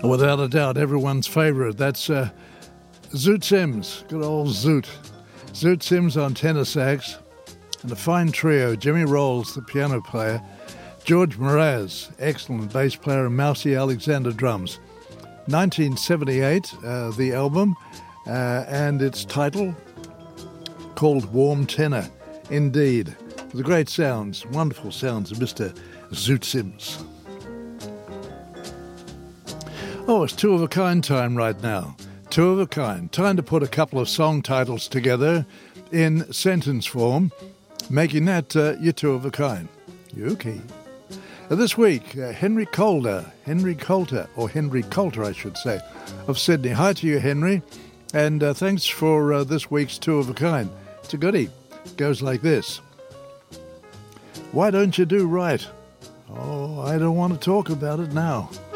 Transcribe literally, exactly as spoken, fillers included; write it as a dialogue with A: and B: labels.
A: Without a doubt, everyone's favourite. That's uh, Zoot Sims, good old Zoot. Zoot Sims on tenor sax, and a fine trio, Jimmy Rolls, the piano player, George Mraz, excellent bass player, and Mousy Alexander, drums. nineteen seventy-eight, uh, the album, uh, and its title called Warm Tenor. Indeed. The great sounds, wonderful sounds of Mister Zoot Sims. Oh, it's two of a kind time right now. Two of a kind. Time to put a couple of song titles together in sentence form, making that uh, your two of a kind. Okay. Uh, this week, uh, Henry Coulter, Henry Coulter, or Henry Coulter, I should say, of Sydney. Hi to you, Henry, and uh, thanks for uh, this week's two of a kind. It's a goodie. It goes like this. Why don't you do right? Oh, I don't want to talk about it now.